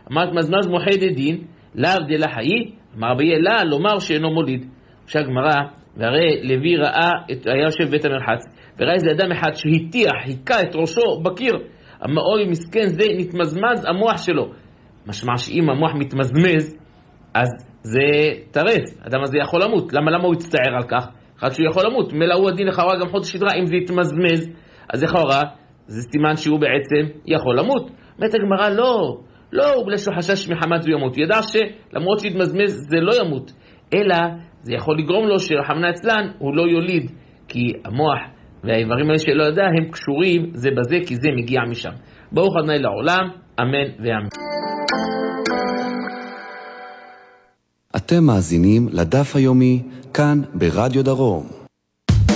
אמרת מזמז מוחד דין, לאו דלה חיי, אמר רבי אלא לומר שאינו מוליד. עכשיו גמרא, והרי לוי ראה, היה יושב בית המרחץ, וראה איזה אדם אחד שהטיח, היכה את ראשו בקיר, אמר אוי מסכן זה נתמזמז המוח שלו. משמע שאם המוח מתמזמז, אז זה טרף, אדם הזה יכול למות. למה הוא יצטער על כך? אחד שהוא יכול למות, מלא הוא הדין לכאורה גם חוד שדרה, אם זה יתמזמז, אז לכאורה זה סימן שהוא בעצם יכול למות. אומרת הגמרא, לא, הוא בלי שהוא חשש מחמת הוא ימות, הוא ידע שלמרות שיתמזמז זה לא ימות, אלא זה יכול לגרום לו שרחמנא אצלן הוא לא יוליד, כי המוח והאיברים האלה שלא ידע הם קשורים זה בזה, כי זה מגיע משם. ברוך ה' לעולם, אמן ואמן. אתם מאזינים לדף היומי כאן ברדיו דרום.